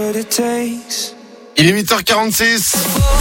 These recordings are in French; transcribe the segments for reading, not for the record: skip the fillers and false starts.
Il est 8h46.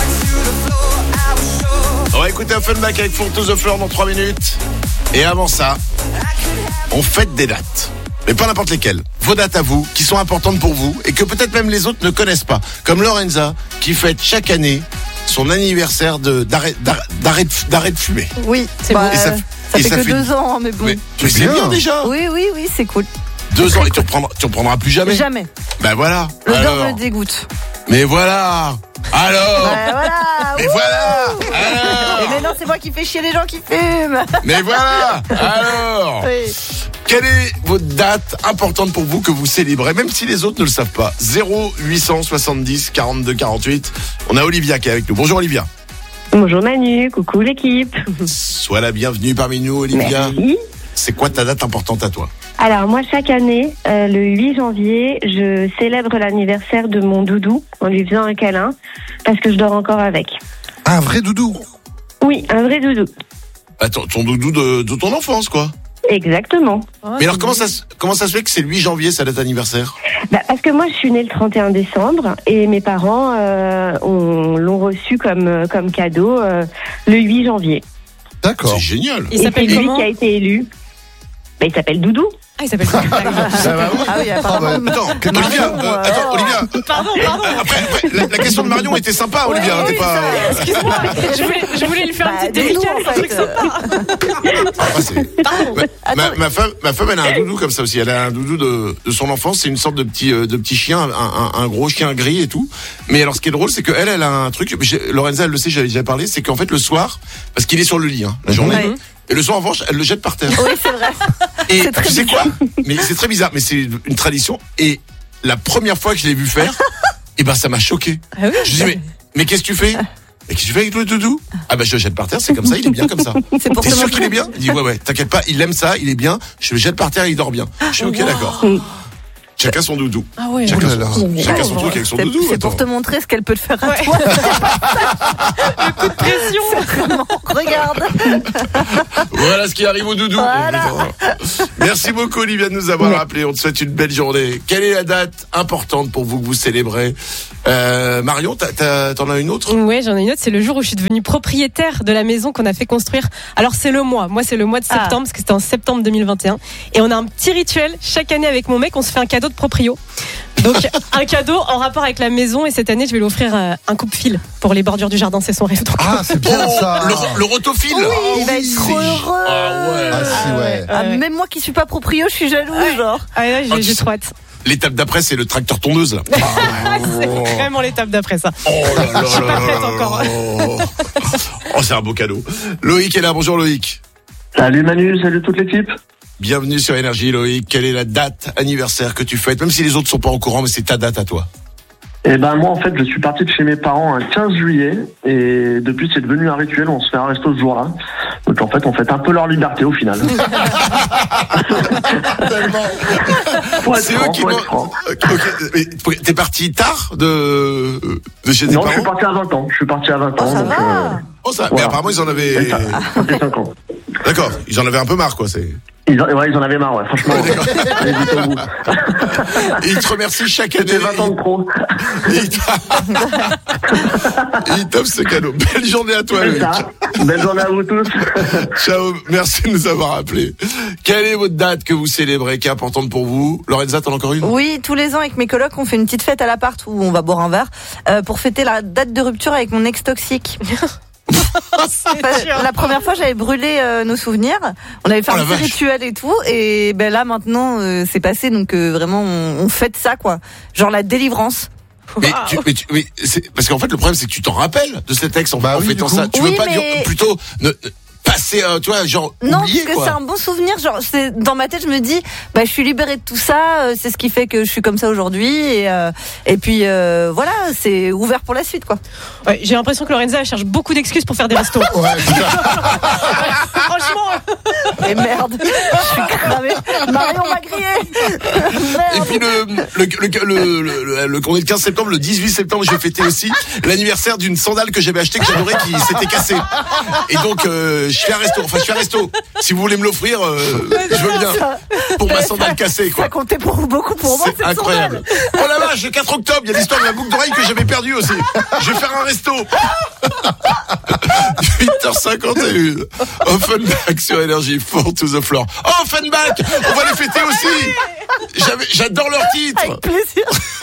On va écouter Offenbach avec Fall to the Floor dans 3 minutes. Et avant ça, on fête des dates. Mais pas n'importe lesquelles. Vos dates à vous, qui sont importantes pour vous et que peut-être même les autres ne connaissent pas. Comme Lorenza, qui fête chaque année son anniversaire d'arrêt de fumer. Oui, c'est bon. Ça fait que 2 ans, mais bon. Mais c'est bien déjà. Oui, c'est cool. 2 ans et tu reprendras plus jamais. Jamais. Ben voilà. Le dent me dégoûte. Mais voilà. Alors. Mais voilà. Alors. Et maintenant c'est moi qui fais chier les gens qui fument. Mais voilà. Alors. Oui. Quelle est votre date importante pour vous que vous célébrez, même si les autres ne le savent pas? 0870 42 48. On a Olivia qui est avec nous. Bonjour Olivia. Bonjour Manu, coucou l'équipe. Sois la bienvenue parmi nous Olivia. Merci. C'est quoi ta date importante à toi? Alors moi chaque année, le 8 janvier, je célèbre l'anniversaire de mon doudou en lui faisant un câlin parce que je dors encore avec. Un vrai doudou? Oui, un vrai doudou. Attends, ton doudou de ton enfance quoi? Exactement. Mais alors comment ça se fait que c'est le 8 janvier sa date anniversaire? Parce que moi je suis née le 31 décembre et mes parents l'ont reçu comme cadeau le 8 janvier. D'accord. C'est génial. Et c'est lui qui a été élu. Il s'appelle Doudou. Ah, il s'appelle ça va, oui. Ah oui, apparemment. Attends, Olivia. Pardon. Après, la question de Marion était sympa, Olivia. Oui, t'es pas. Excuse-moi, je voulais lui faire une petite dédicace, un truc sympa. Pardon. Ma femme, elle a un doudou comme ça aussi. Elle a un doudou de son enfance. C'est une sorte de petit chien, un gros chien gris et tout. Mais alors, ce qui est drôle, c'est qu'elle a un truc. Lorenza, elle le sait, j'avais déjà parlé. C'est qu'en fait, le soir, parce qu'il est sur le lit, la journée. Ouais. Et le soir, en revanche, elle le jette par terre. Oui, c'est vrai. Et c'est très tu sais bizarre. quoi? Mais c'est très bizarre, mais c'est une tradition. Et la première fois que je l'ai vu faire, ça m'a choqué. Ah oui, je me dis, mais qu'est-ce que tu fais? Et qu'est-ce que tu fais avec le doudou? Je le jette par terre, c'est comme ça, il est bien comme ça. C'est pour T'es te sûr montrer. qu'il est bien? Il dit, ouais, t'inquiète pas, il aime ça, il est bien, je le jette par terre et il dort bien. Je suis ok, d'accord. Chacun son doudou. Ah ouais. Chacun Ouais. son truc avec son doudou. C'est pour te montrer ce qu'elle peut te faire à toi. Le coup de pression. Vraiment. Regarde. Voilà ce qui arrive au doudou. Voilà. Merci beaucoup Olivia de nous avoir rappelé. On te souhaite une belle journée. Quelle est la date importante pour vous que vous célébrez? Marion, t'en as une autre? Oui, j'en ai une autre. C'est le jour où je suis devenue propriétaire de la maison qu'on a fait construire. Alors c'est le mois. Moi c'est le mois de septembre parce que c'était en septembre 2021. Et on a un petit rituel chaque année avec mon mec. On se fait un cadeau de proprio. Donc un cadeau en rapport avec la maison. Et cette année je vais lui offrir un coupe-fil pour les bordures du jardin. C'est son rêve. Donc. Ah, c'est bien ça. Le rotofil. Oui, il va être trop heureux. Ah ouais. Ah si, ouais. Ah, même moi qui suis pas proprio, je suis jalouse, genre. Ah là, j'ai trop hâte. L'étape d'après, c'est le tracteur tondeuse là. C'est vraiment l'étape d'après ça. Oh là là. Je suis pas prête encore. Oh, c'est un beau cadeau. Loïc est là. Bonjour Loïc. Salut Manu, salut toute l'équipe. Bienvenue sur Énergie Loïc. Quelle est la date anniversaire que tu fêtes? Même si les autres sont pas au courant, mais c'est ta date à toi. Moi en fait je suis parti de chez mes parents un 15 juillet et depuis c'est devenu un rituel, on se fait un resto ce jour-là. Donc en fait on fête un peu leur liberté au final. C'est eux qui m'ont. Okay. T'es parti tard de chez tes parents? Non, je suis parti à 20 ans. Ça donc, va. Mais apparemment ils en avaient. Ça fait 5 ans. D'accord, ils en avaient un peu marre quoi. Ils en avaient marre, franchement. Allez, vite au bout. Et ils te remercient chaque année. C'était 20 ans de pro. Ils t'offrent ce cadeau. Belle journée à toi, Loïc. Belle journée à vous tous. Ciao, merci de nous avoir appelés. Quelle est votre date que vous célébrez, qui est importante pour vous? Lorenza, t'en as encore une? Oui, tous les ans avec mes colocs, on fait une petite fête à l'appart où on va boire un verre pour fêter la date de rupture avec mon ex toxique. La première fois, j'avais brûlé nos souvenirs. On avait fait un petit rituel et tout. Et là, maintenant, c'est passé. Donc, vraiment, on fête ça, quoi. Genre la délivrance. Mais c'est parce qu'en fait, le problème, c'est que tu t'en rappelles de cet ex en fêtant ça. Tu oui, veux pas mais... plutôt passer, tu vois, genre non, oublier, parce que c'est un bon souvenir. Genre, dans ma tête, je me dis, je suis libérée de tout ça. C'est ce qui fait que je suis comme ça aujourd'hui. Et puis, voilà, c'est ouvert pour la suite, quoi. Ouais, j'ai l'impression que Lorenza elle cherche beaucoup d'excuses pour faire des restos. Ouais, Oh, franchement. Et merde, je suis cramée. Marion m'a grillé. Et puis on est le 15 septembre, le 18 septembre, j'ai fêté aussi l'anniversaire d'une sandale que j'avais achetée, que j'adorais, qui s'était cassée. Et donc, je fais un resto. Si vous voulez me l'offrir, je veux bien. Pour ma sandale cassée, quoi. Ça comptait beaucoup pour moi, c'est incroyable. Oh la vache, le 4 octobre, il y a l'histoire de la boucle d'oreille que j'avais perdue aussi. Je vais faire un resto. 8h51. Offenbach sur Énergie, 4 to the floor. Oh, Offenbach, on va les fêter aussi. J'adore leur titre. Avec plaisir.